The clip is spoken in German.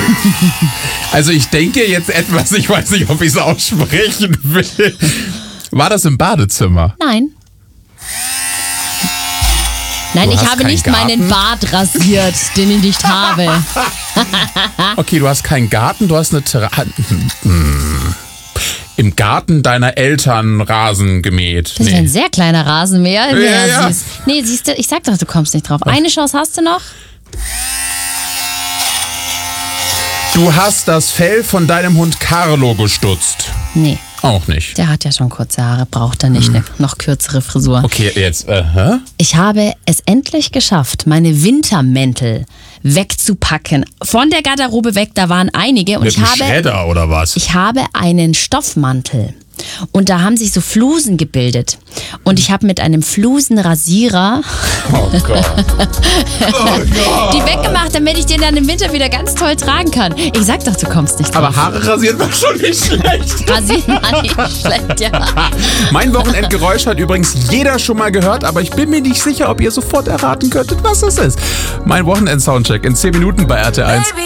Also ich denke jetzt etwas, ich weiß nicht, ob ich es aussprechen will. War das im Badezimmer? Nein. Nein, Du ich hast habe keinen nicht Garten? meinen Bart rasiert, den ich nicht habe. Okay, du hast keinen Garten, du hast eine Terrasse. Im Garten deiner Eltern Rasen gemäht. Das ist ein sehr kleiner Rasenmäher. Ja. Süß. Nee, siehst du, ich sag doch, du kommst nicht drauf. Eine Chance hast du noch. Du hast das Fell von deinem Hund Carlo gestutzt. Nee, Auch nicht. der hat ja schon kurze Haare, braucht er nicht eine noch kürzere Frisur. Okay, jetzt, hä? Ich habe es endlich geschafft, meine Wintermäntel wegzupacken. Von der Garderobe weg, da waren einige. Und Mit dem Schredder oder was? ich habe einen Stoffmantel. Und da haben sich so Flusen gebildet. Und ich habe mit einem Flusenrasierer Oh Gott. die weggemacht, damit ich den dann im Winter wieder ganz toll tragen kann. Ich sag doch, du kommst nicht drauf. Aber Haare rasiert war schon nicht schlecht. Rasieren war nicht schlecht, ja. Mein Wochenendgeräusch hat übrigens jeder schon mal gehört, aber ich bin mir nicht sicher, ob ihr sofort erraten könntet, was das ist. Mein Wochenend-Soundcheck in 10 Minuten bei RT1.